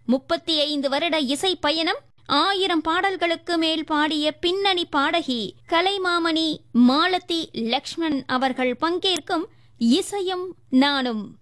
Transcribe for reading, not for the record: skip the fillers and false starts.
35 வருட இசை பயணம், 1000 பாடல்களுக்கு மேல் பாடிய பின்னணி பாடகி கலைமாமணி மாலதி லக்ஷ்மண் அவர்கள் பங்கேற்கும் இசையும் நானும்.